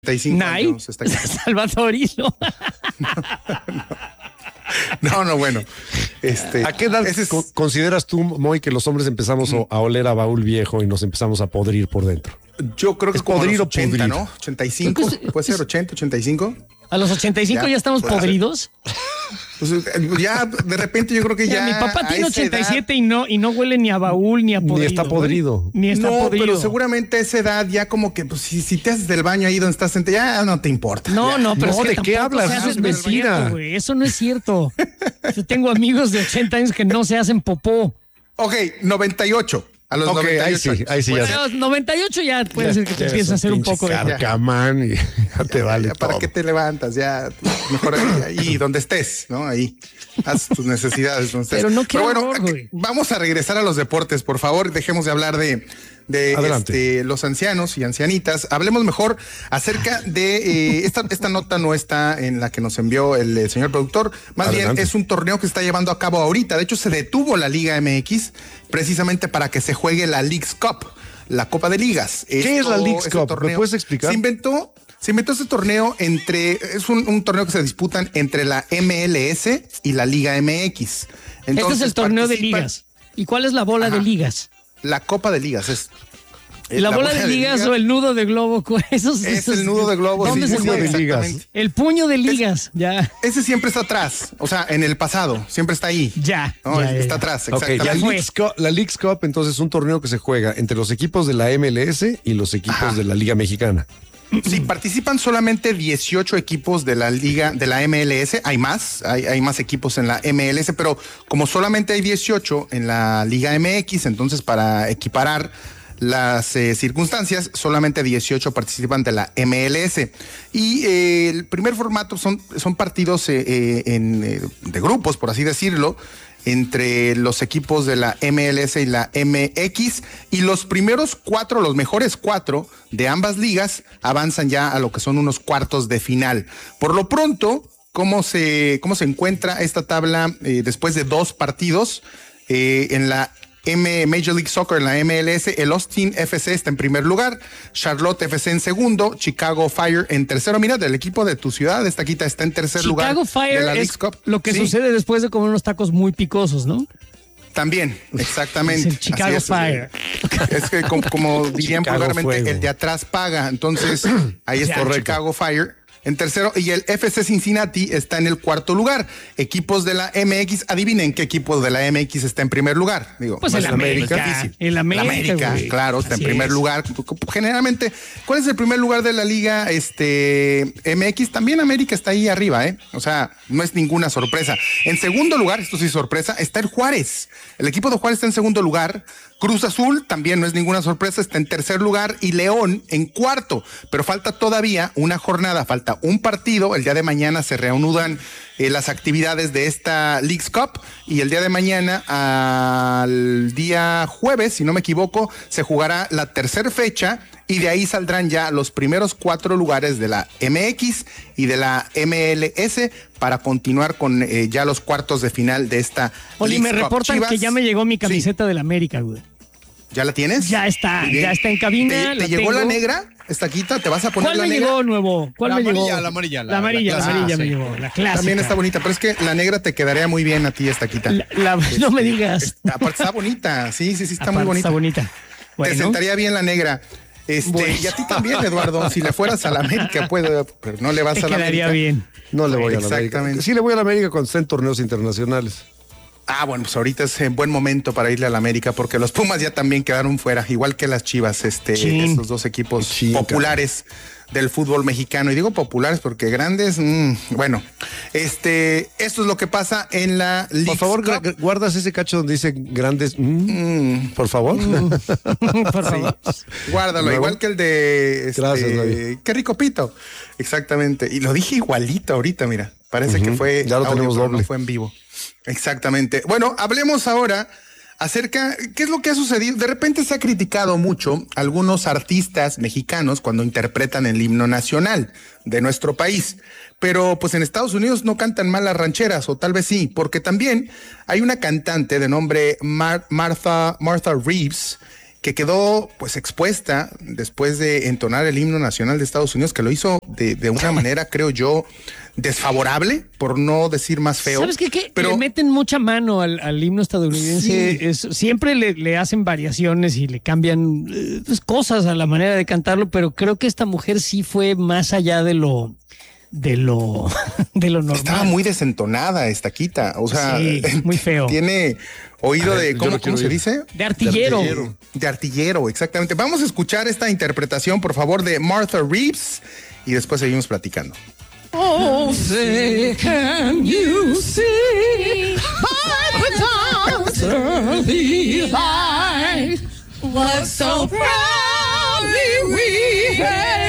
35 años. Está aquí. Salvadorino. No, bueno. ¿A qué edad consideras tú, Moy, que los hombres empezamos a oler a baúl viejo y nos empezamos a podrir por dentro? Yo creo que es como podrir los o 80, pudrir. ¿no? 85, puede ser 80, 85. ¿A los 85 ya estamos podridos? Pues ya, de repente yo creo que ya. Mi papá tiene a esa 87 y no huele ni a baúl ni a podrido. Ni está podrido. Ni está no, podrido. pero seguramente a esa edad ya como que, pues si te haces del baño ahí donde estás sentado, ya no te importa. No, pero No, es que ¿de qué tampoco hablas? se Eso hace es mentira. cierto, güey. Eso no es cierto. Yo tengo amigos de 80 años que no se hacen popó. Ok, 98. A los 98. Ahí sí, ya A los 98 ya puede ser que te empieces a hacer un poco de... Carcamán y ya te vale ya, ¿para todo. qué te levantas? Ya, mejor ahí donde estés, ¿no? Ahí, haz tus necesidades donde estés. Pero no quiero bueno, güey. vamos a regresar a los deportes, por favor. Dejemos de hablar de los ancianos y ancianitas. Hablemos mejor acerca de esta nota no está en la que nos envió el señor productor. Más bien es un torneo que se está llevando a cabo ahorita. De hecho, se detuvo la Liga MX precisamente para que se juegue la Leagues Cup, la Copa de Ligas. ¿Qué es la Leagues Cup? Torneo, ¿Me puedes explicar? Se inventó este torneo es un torneo que se disputan entre la MLS y la Liga MX. Entonces, este es el torneo de ligas. ¿Y cuál es la bola de ligas? La Copa de Ligas es. ¿La bola de ligas o el nudo de globo? Es el nudo de globo. ¿Dónde sí, se juega? de ligas. El puño de ligas, ya. Ese siempre está atrás, o sea, en el pasado, siempre está ahí. Ya. No, ya, está ya. atrás, Okay, exactamente. la Leagues Cup, entonces, es un torneo que se juega entre los equipos de la MLS y los equipos de la Liga Mexicana. Sí, participan solamente 18 equipos de la Liga, de la MLS. Hay más equipos en la MLS, pero como solamente hay 18 en la Liga MX, entonces para equiparar las circunstancias, solamente 18 participan de la MLS. Y el primer formato son partidos de grupos, por así decirlo, entre los equipos de la MLS y la MX, y los mejores cuatro de ambas ligas avanzan ya a lo que son unos cuartos de final. Por lo pronto, ¿cómo se encuentra esta tabla después de 2 partidos? En la Major League Soccer, en la MLS, el Austin FC está en primer lugar, Charlotte FC en segundo, Chicago Fire en tercero. Mira, del equipo de tu ciudad, esta quita está en tercer lugar. Chicago Fire de la es lo que sucede después de comer unos tacos muy picosos, ¿no? También, exactamente. Es el Chicago Fire. Es que como dirían vulgarmente, Fuego. el de atrás paga. Entonces, ahí está el Chicago Fire en tercero, y el FC Cincinnati está en el cuarto lugar. Equipos de la MX, adivinen qué equipo de la MX está en primer lugar. Digo, Pues el América. El América, güey. Claro, está en Así primer es. lugar. Generalmente, ¿cuál es el primer lugar de la liga MX? También América está ahí arriba, ¿eh? O sea, no es ninguna sorpresa. En segundo lugar, esto sí es sorpresa, está el Juárez. El equipo de Juárez está en segundo lugar. Cruz Azul también no es ninguna sorpresa, está en tercer lugar, y León en cuarto. Pero falta todavía una jornada, falta un partido. El día de mañana se reanudan las actividades de esta Leagues Cup, y el día de mañana, al día jueves, si no me equivoco, se jugará la tercera fecha, y de ahí saldrán ya los primeros 4 lugares de la MX y de la MLS para continuar con ya los cuartos de final de esta Oli, Leagues me Cup. reportan Chivas, que ya me llegó mi camiseta del América, güey. ¿Ya la tienes? Ya está en cabina. ¿Te llegó tengo. la negra? ¿Esta ¿Te vas a poner ¿Cuál la me negra? llegó nuevo? ¿Cuál me llegó? La amarilla. La amarilla clásica. me llegó. La clásica. También está bonita, pero es que la negra te quedaría muy bien a ti, estaquita. No me digas. Aparte está bonita, sí, está Aparte muy bonita. Está bonita. Te sentaría bien la negra. Bueno. Y a ti también, Eduardo, si le fueras a la América, pero no le vas Te a la quedaría América. bien. No le voy a la América. Exactamente. Sí le voy a la América cuando está en torneos internacionales. Bueno, pues ahorita es buen momento para irle a la América, porque los Pumas ya también quedaron fuera, igual que las Chivas, estos dos equipos populares del fútbol mexicano. Y digo populares porque grandes, bueno, esto es lo que pasa en la Leagues Por favor, Cup. guardas ese cacho donde dice grandes. Por favor. Por favor. Guárdalo, Luego. igual que el de Gracias, David. qué rico pito. Exactamente. Y lo dije igualito ahorita, mira. Parece que fue Ya lo tenemos pero doble. no fue en vivo. Exactamente. Bueno, hablemos ahora acerca qué es lo que ha sucedido. De repente se ha criticado mucho a algunos artistas mexicanos cuando interpretan el himno nacional de nuestro país. Pero pues en Estados Unidos no cantan mal las rancheras, o tal vez sí, porque también hay una cantante de nombre Martha Reeves, que quedó pues expuesta después de entonar el himno nacional de Estados Unidos, que lo hizo de una manera, creo yo, desfavorable, por no decir más feo. ¿Sabes qué? Pero le meten mucha mano al himno estadounidense. Sí. Siempre le hacen variaciones y le cambian cosas a la manera de cantarlo, pero creo que esta mujer sí fue más allá de lo normal. Estaba muy desentonada esta Quita, o sea, sí, muy feo. Tiene oído de, ¿cómo se dice? De artillero. De artillero, exactamente. Vamos a escuchar esta interpretación, por favor, de Martha Reeves y después seguimos platicando. Oh, say, can you see by the dawn's early light what so proudly we had